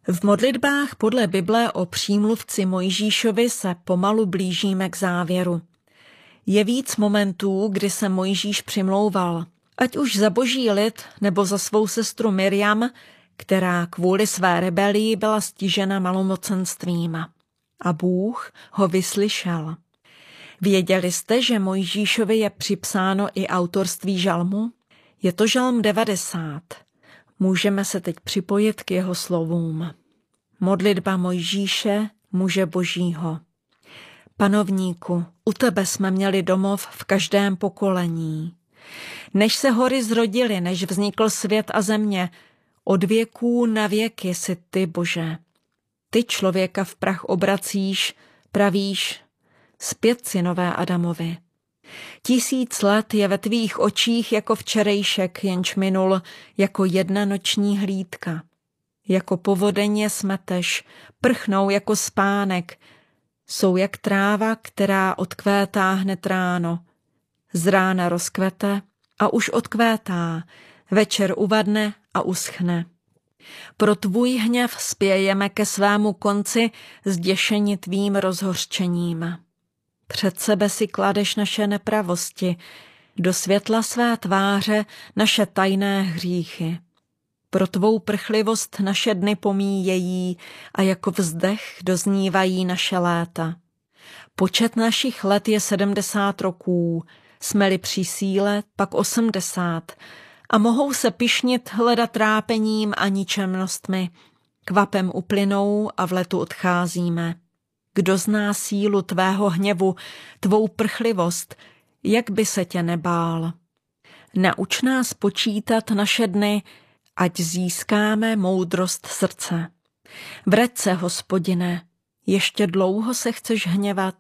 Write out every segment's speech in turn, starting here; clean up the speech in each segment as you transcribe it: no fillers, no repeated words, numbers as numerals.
V modlitbách podle Bible o přímluvci Mojžíšovi se pomalu blížíme k závěru. Je víc momentů, kdy se Mojžíš přimlouval, ať už za boží lid nebo za svou sestru Mirjam, která kvůli své rebelii byla stižena malomocenstvím. A Bůh ho vyslyšel. Věděli jste, že Mojžíšovi je připsáno i autorství žalmu? Je to žalm 90. Můžeme se teď připojit k jeho slovům. Modlitba Mojžíše, muže božího. Panovníku, u tebe jsme měli domov v každém pokolení. Než se hory zrodily, než vznikl svět a země, od věků na věky jsi ty, Bože. Ty člověka v prach obracíš, pravíš, zpět synové Adamovi. 1000 let je ve tvých očích jako včerejšek, jenž minul, jako jedna noční hlídka. Jako povodeň je smeteš, prchnou jako spánek, jsou jak tráva, která odkvétá hned ráno. Z rána rozkvete a už odkvétá, večer uvadne a uschne. Pro tvůj hněv spějeme ke svému konci, zděšeni tvým rozhořčením. Před sebe si kladeš naše nepravosti, do světla své tváře naše tajné hříchy. Pro tvou prchlivost naše dny pomíjejí a jako vzdech doznívají naše léta. Počet našich let je 70 roků, jsme-li při síle, pak 80 a mohou se pyšnit hleda trápením a ničemnostmi. Kvapem uplynou a v letu odcházíme. Kdo zná sílu tvého hněvu, tvou prchlivost, jak by se tě nebál? Nauč nás počítat naše dny, ať získáme moudrost srdce. Vrať se, Hospodine, ještě dlouho se chceš hněvat?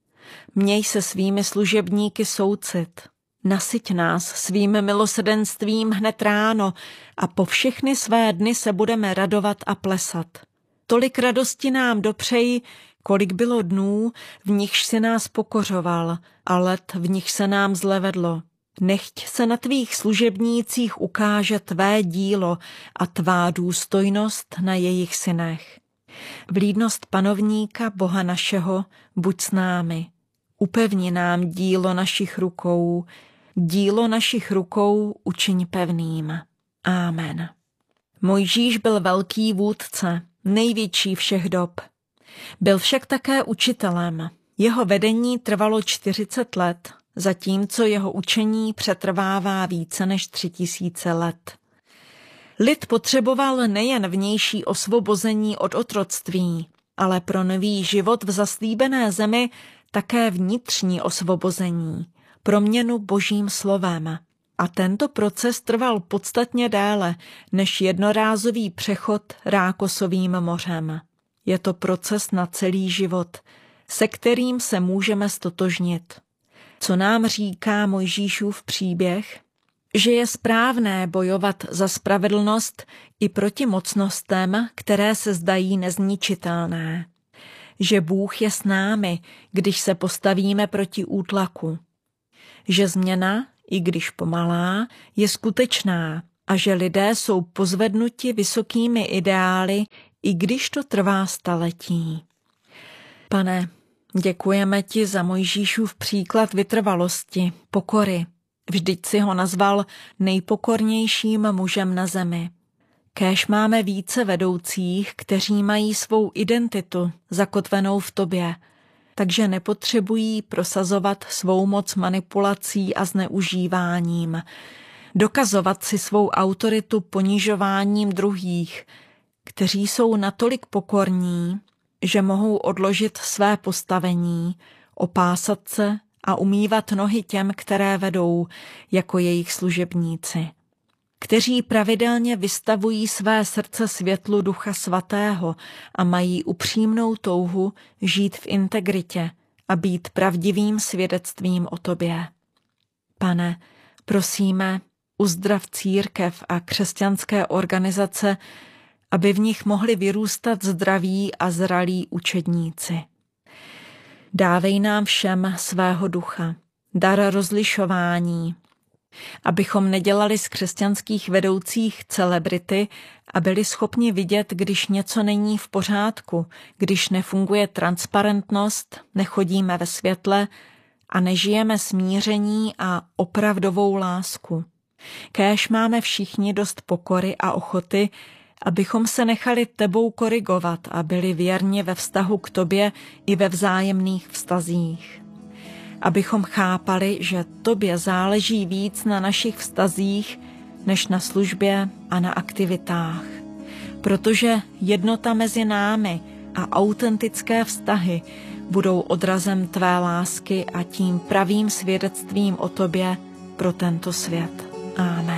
Měj se svými služebníky soucit. Nasyť nás svým milosrdenstvím hned ráno a po všechny své dny se budeme radovat a plesat. Tolik radosti nám dopřeji, kolik bylo dnů, v nichž si nás pokořoval a let, v nich se nám zle vedlo. Nechť se na tvých služebnících ukáže tvé dílo a tvá důstojnost na jejich synech. Vlídnost panovníka Boha našeho buď s námi. Upevni nám dílo našich rukou učiň pevným. Amen. Mojžíš byl velký vůdce, největší všech dob. Byl však také učitelem. Jeho vedení trvalo 40 let, zatímco jeho učení přetrvává více než 3000 let. Lid potřeboval nejen vnější osvobození od otroctví, ale pro nový život v zaslíbené zemi také vnitřní osvobození, proměnu Božím slovem. A tento proces trval podstatně déle než jednorázový přechod Rákosovým mořem. Je to proces na celý život, se kterým se můžeme stotožnit. Co nám říká Mojžíšův příběh? Že je správné bojovat za spravedlnost i proti mocnostem, které se zdají nezničitelné. Že Bůh je s námi, když se postavíme proti útlaku. Že změna, i když pomalá, je skutečná a že lidé jsou pozvednuti vysokými ideály, i když to trvá staletí. Pane, děkujeme ti za Mojžíšův příklad vytrvalosti, pokory. Vždyť si ho nazval nejpokornějším mužem na zemi. Kéž máme více vedoucích, kteří mají svou identitu zakotvenou v tobě, takže nepotřebují prosazovat svou moc manipulací a zneužíváním, dokazovat si svou autoritu ponižováním druhých, kteří jsou natolik pokorní, že mohou odložit své postavení, opásat se a umývat nohy těm, které vedou, jako jejich služebníci. Kteří pravidelně vystavují své srdce světlu Ducha Svatého a mají upřímnou touhu žít v integritě a být pravdivým svědectvím o tobě. Pane, prosíme, uzdrav církev a křesťanské organizace, aby v nich mohli vyrůstat zdraví a zralí učedníci. Dávej nám všem svého ducha, dar rozlišování, Abychom nedělali z křesťanských vedoucích celebrity a byli schopni vidět, když něco není v pořádku, když nefunguje transparentnost, nechodíme ve světle a nežijeme smíření a opravdovou lásku. Kéž máme všichni dost pokory a ochoty, abychom se nechali tebou korigovat a byli věrně ve vztahu k tobě i ve vzájemných vztazích. Abychom chápali, že tobě záleží víc na našich vztazích, než na službě a na aktivitách. Protože jednota mezi námi a autentické vztahy budou odrazem tvé lásky a tím pravým svědectvím o tobě pro tento svět. Amen.